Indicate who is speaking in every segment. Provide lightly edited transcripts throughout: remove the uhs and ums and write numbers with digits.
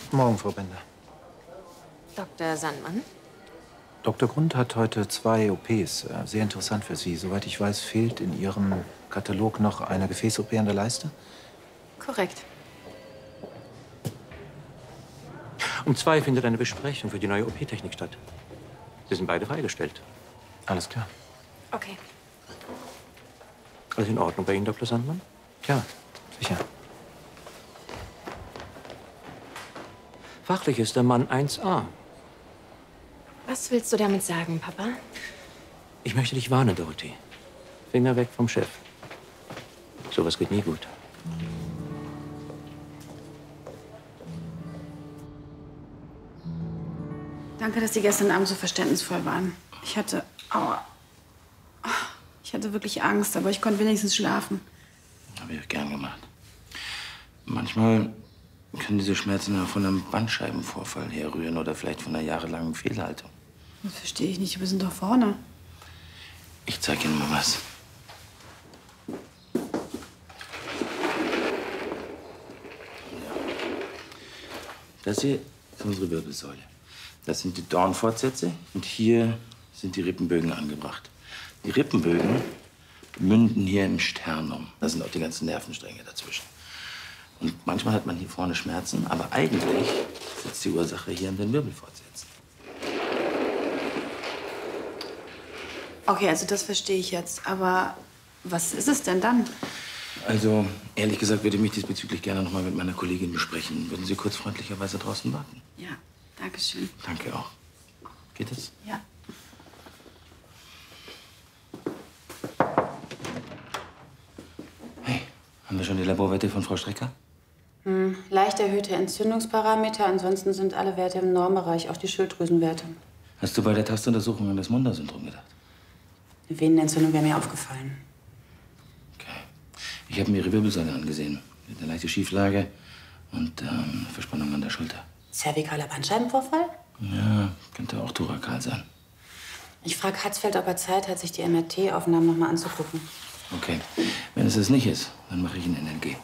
Speaker 1: Morgen, Frau Bender.
Speaker 2: Dr. Sandmann?
Speaker 1: Dr. Grund hat heute 2 OPs. Sehr interessant für Sie. Soweit ich weiß, fehlt in Ihrem Katalog noch eine Gefäß-OP an der Leiste?
Speaker 2: Korrekt.
Speaker 3: Um 2 findet eine Besprechung für die neue OP-Technik statt. Sie sind beide freigestellt.
Speaker 1: Alles klar.
Speaker 2: Okay.
Speaker 3: Alles in Ordnung bei Ihnen, Dr. Sandmann?
Speaker 1: Ja, sicher.
Speaker 3: Fachlich ist der Mann 1A.
Speaker 2: Was willst du damit sagen, Papa?
Speaker 3: Ich möchte dich warnen, Dorothy. Finger weg vom Chef. Sowas geht nie gut.
Speaker 4: Danke, dass Sie gestern Abend so verständnisvoll waren. Ich hatte... Aua. Ich hatte wirklich Angst, aber ich konnte wenigstens schlafen.
Speaker 5: Habe ich auch gern gemacht. Manchmal können diese Schmerzen ja von einem Bandscheibenvorfall herrühren oder vielleicht von einer jahrelangen Fehlhaltung.
Speaker 4: Das verstehe ich nicht. Wir sind doch vorne.
Speaker 5: Ich zeige Ihnen mal was. Ja. Das hier ist unsere Wirbelsäule. Das sind die Dornfortsätze und hier sind die Rippenbögen angebracht. Die Rippenbögen münden hier im Sternum. Da sind auch die ganzen Nervenstränge dazwischen. Und manchmal hat man hier vorne Schmerzen, aber eigentlich sitzt die Ursache hier an den Wirbelfortsätzen.
Speaker 4: Okay, also das verstehe ich jetzt. Aber was ist es denn dann?
Speaker 5: Also, ehrlich gesagt, würde ich mich diesbezüglich gerne noch mal mit meiner Kollegin besprechen. Würden Sie kurz freundlicherweise draußen warten?
Speaker 4: Ja, danke schön.
Speaker 5: Danke auch. Geht es?
Speaker 4: Ja.
Speaker 5: Hey, haben wir schon die Laborwerte von Frau Strecker?
Speaker 4: Leicht erhöhte Entzündungsparameter. Ansonsten sind alle Werte im Normbereich, auch die Schilddrüsenwerte.
Speaker 5: Hast du bei der Tastuntersuchung an das Munda-Syndrom gedacht?
Speaker 4: Eine Venenentzündung wäre mir aufgefallen.
Speaker 5: Okay. Ich habe mir ihre Wirbelsäule angesehen. Mit einer leichten Schieflage und Verspannung an der Schulter.
Speaker 4: Zervikaler Bandscheibenvorfall?
Speaker 5: Ja, könnte auch thorakal sein.
Speaker 4: Ich frage Hatzfeld, ob er Zeit hat, sich die MRT-Aufnahmen noch mal anzugucken.
Speaker 5: Okay. Wenn es das nicht ist, dann mache ich ein NLG.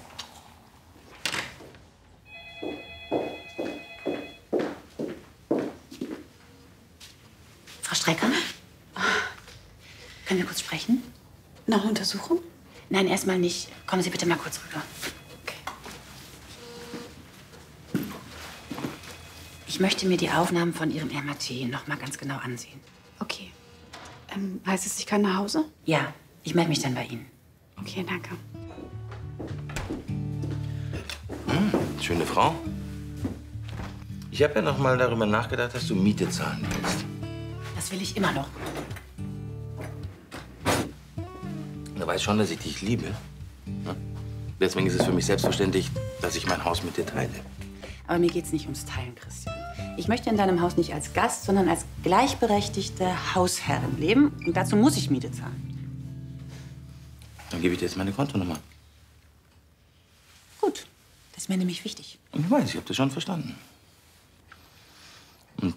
Speaker 4: Frau Strecker? Können wir kurz sprechen? Nach einer Untersuchung? Nein, erstmal nicht. Kommen Sie bitte mal kurz rüber. Okay. Ich möchte mir die Aufnahmen von Ihrem MRT noch mal ganz genau ansehen. Okay. Heißt es, ich kann nach Hause? Ja, ich melde mich dann bei Ihnen. Okay, danke.
Speaker 5: Schöne Frau. Ich habe ja noch mal darüber nachgedacht, dass du Miete zahlen willst.
Speaker 4: Das will ich immer noch.
Speaker 5: Du weißt schon, dass ich dich liebe. Ja? Deswegen ist es für mich selbstverständlich, dass ich mein Haus mit dir teile.
Speaker 4: Aber mir geht's nicht ums Teilen, Christian. Ich möchte in deinem Haus nicht als Gast, sondern als gleichberechtigte Hausherrin leben. Und dazu muss ich Miete zahlen.
Speaker 5: Dann gebe ich dir jetzt meine Kontonummer.
Speaker 4: Gut. Das ist mir nämlich wichtig.
Speaker 5: Ich weiß, ich habe das schon verstanden. Hm.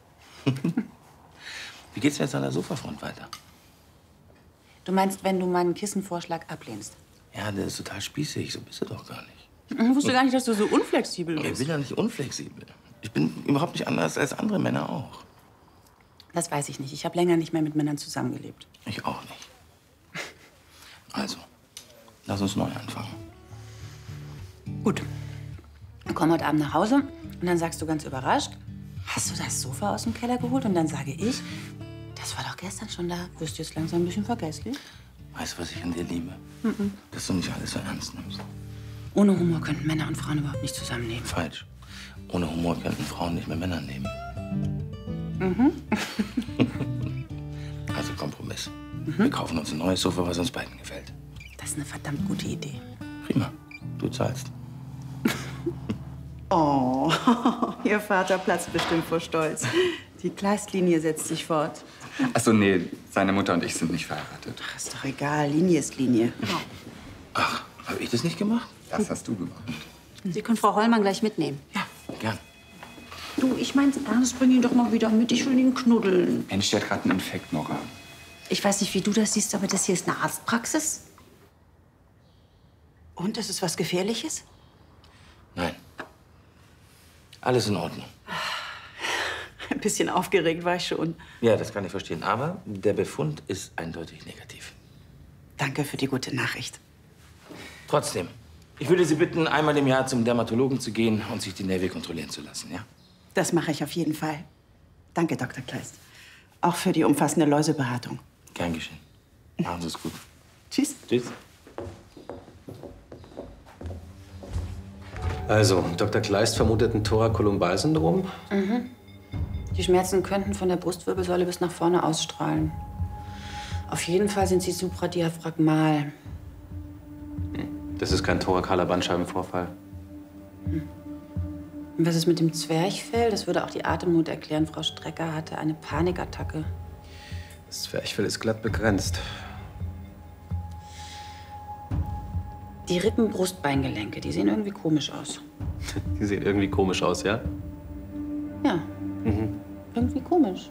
Speaker 5: Wie geht's jetzt an der Sofafront weiter?
Speaker 4: Du meinst, wenn du meinen Kissenvorschlag ablehnst?
Speaker 5: Ja, der ist total spießig. So bist du doch gar nicht.
Speaker 4: Ich wusste gar nicht, dass du so unflexibel
Speaker 5: Ich
Speaker 4: bist.
Speaker 5: bin ja nicht unflexibel. Ich bin überhaupt nicht anders als andere Männer auch.
Speaker 4: Das weiß ich nicht. Ich habe länger nicht mehr mit Männern zusammengelebt.
Speaker 5: Ich auch nicht. Also, lass uns neu anfangen.
Speaker 4: Gut. Wir kommen heute Abend nach Hause und dann sagst du ganz überrascht, hast du das Sofa aus dem Keller geholt? Und dann sage ich, das war doch gestern schon da. Wirst du jetzt langsam ein bisschen vergesslich?
Speaker 5: Weißt du, was ich an dir liebe? Dass du nicht alles so ernst nimmst.
Speaker 4: Ohne Humor könnten Männer und Frauen überhaupt nicht zusammenleben.
Speaker 5: Falsch. Ohne Humor könnten Frauen nicht mehr Männer nehmen. Also Kompromiss. Wir kaufen uns ein neues Sofa, was uns beiden gefällt.
Speaker 4: Das ist eine verdammt gute Idee.
Speaker 5: Prima. Du zahlst.
Speaker 6: Oh, Ihr Vater platzt bestimmt vor Stolz. Die Gleislinie setzt sich fort.
Speaker 7: Achso, nee, seine Mutter und ich sind nicht verheiratet.
Speaker 6: Ach, ist doch egal, Linie ist Linie.
Speaker 5: Ach, habe ich das nicht gemacht?
Speaker 7: Das hast du gemacht.
Speaker 8: Sie können Frau Hollmann gleich mitnehmen.
Speaker 5: Ja, gern.
Speaker 8: Du, ich mein's ernst, bring ihn doch mal wieder mit. Ich will ihn knuddeln.
Speaker 7: Mensch, der hat gerade einen Infekt, Nora.
Speaker 8: Ich weiß nicht, wie du das siehst, aber das hier ist eine Arztpraxis.
Speaker 6: Und, ist es was Gefährliches?
Speaker 5: Nein. Alles in Ordnung.
Speaker 6: Ein bisschen aufgeregt war ich schon.
Speaker 5: Ja, das kann ich verstehen. Aber der Befund ist eindeutig negativ.
Speaker 6: Danke für die gute Nachricht.
Speaker 5: Trotzdem, ich würde Sie bitten, einmal im Jahr zum Dermatologen zu gehen und sich die Nägel kontrollieren zu lassen, ja?
Speaker 6: Das mache ich auf jeden Fall. Danke, Dr. Kleist. Auch für die umfassende Läuseberatung.
Speaker 5: Gern geschehen. Machen Sie es gut.
Speaker 6: Tschüss.
Speaker 5: Tschüss.
Speaker 1: Also, Dr. Kleist vermutet ein Thorakolumbalsyndrom.
Speaker 4: Die Schmerzen könnten von der Brustwirbelsäule bis nach vorne ausstrahlen. Auf jeden Fall sind sie supradiaphragmal.
Speaker 1: Das ist kein thoracaler Bandscheibenvorfall.
Speaker 4: Und was ist mit dem Zwerchfell? Das würde auch die Atemnot erklären. Frau Strecker hatte eine Panikattacke.
Speaker 1: Das Zwerchfell ist glatt begrenzt.
Speaker 4: Die Rippen-Brustbeingelenke, die sehen irgendwie komisch aus.
Speaker 1: Die sehen irgendwie komisch aus, ja?
Speaker 4: Ja, irgendwie komisch.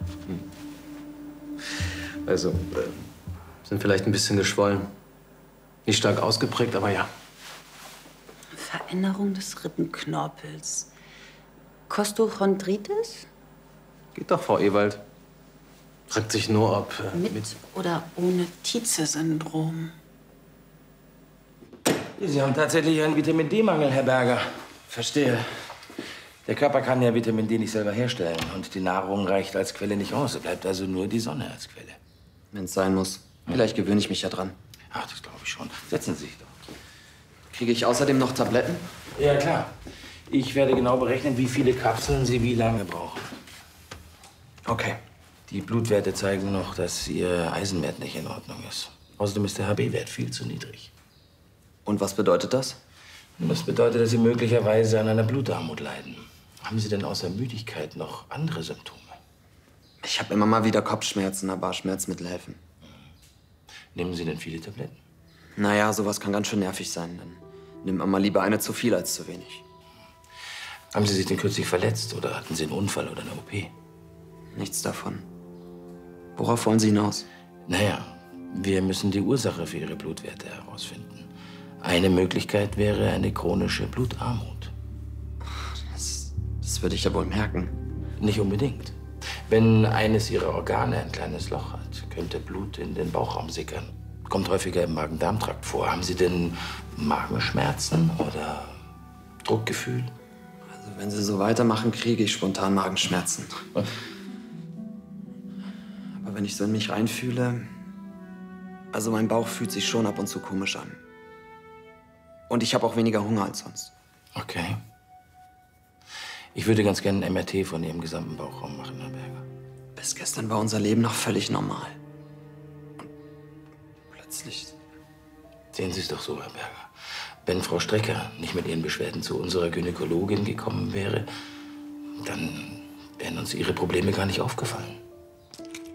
Speaker 1: Also, sind vielleicht ein bisschen geschwollen. Nicht stark ausgeprägt, aber ja.
Speaker 4: Veränderung des Rippenknorpels. Kostochondritis?
Speaker 1: Geht doch, Frau Ewald. Fragt sich nur, ob...
Speaker 4: Mit oder ohne Tietze-Syndrom?
Speaker 5: Sie haben tatsächlich einen Vitamin-D-Mangel, Herr Berger. Verstehe. Der Körper kann ja Vitamin D nicht selber herstellen. Und die Nahrung reicht als Quelle nicht aus. Es bleibt also nur die Sonne als Quelle.
Speaker 9: Wenn es sein muss. Vielleicht gewöhne ich mich ja dran.
Speaker 5: Ach, das glaube ich schon. Setzen Sie sich doch.
Speaker 9: Kriege ich außerdem noch Tabletten?
Speaker 5: Ja, klar. Ich werde genau berechnen, wie viele Kapseln Sie wie lange brauchen.
Speaker 9: Okay.
Speaker 5: Die Blutwerte zeigen noch, dass Ihr Eisenwert nicht in Ordnung ist. Außerdem ist der HB-Wert viel zu niedrig.
Speaker 9: Und was bedeutet das?
Speaker 5: Das bedeutet, dass Sie möglicherweise an einer Blutarmut leiden. Haben Sie denn außer Müdigkeit noch andere Symptome?
Speaker 9: Ich habe immer mal wieder Kopfschmerzen, aber Schmerzmittel helfen.
Speaker 5: Nehmen Sie denn viele Tabletten?
Speaker 9: Naja, sowas kann ganz schön nervig sein. Dann nimmt man mal lieber eine zu viel als zu wenig.
Speaker 5: Haben Sie sich denn kürzlich verletzt oder hatten Sie einen Unfall oder eine OP?
Speaker 9: Nichts davon. Worauf wollen Sie hinaus?
Speaker 5: Naja, wir müssen die Ursache für Ihre Blutwerte herausfinden. Eine Möglichkeit wäre eine chronische Blutarmut.
Speaker 9: Das würde ich ja wohl merken.
Speaker 5: Nicht unbedingt. Wenn eines Ihrer Organe ein kleines Loch hat, könnte Blut in den Bauchraum sickern. Kommt häufiger im Magen-Darm-Trakt vor. Haben Sie denn Magenschmerzen oder Druckgefühl?
Speaker 9: Also wenn Sie so weitermachen, kriege ich spontan Magenschmerzen. Aber wenn ich so in mich reinfühle... Also mein Bauch fühlt sich schon ab und zu komisch an. Und ich habe auch weniger Hunger als sonst.
Speaker 5: Okay. Ich würde ganz gerne ein MRT von Ihrem gesamten Bauchraum machen, Herr Berger.
Speaker 9: Bis gestern war unser Leben noch völlig normal. Und plötzlich...
Speaker 5: Sehen Sie es doch so, Herr Berger. Wenn Frau Strecker nicht mit ihren Beschwerden zu unserer Gynäkologin gekommen wäre, dann wären uns ihre Probleme gar nicht aufgefallen.